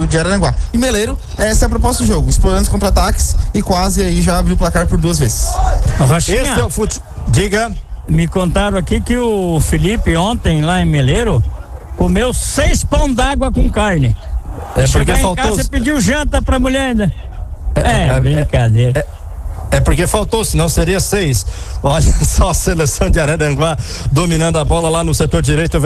de Araranguá. E Meleiro, essa é a proposta do jogo, explorando os contra-ataques e quase aí já abriu o placar por 2 vezes. Rochinha, Esse é o futebol. Diga. me contaram aqui que o Felipe ontem lá em Meleiro comeu 6 pão d'água com carne. É porque Chegar em faltou. casa e pediu janta pra mulher ainda. Brincadeira. É porque faltou, senão seria 6. Olha só a seleção de Araranguá dominando a bola lá no setor direito.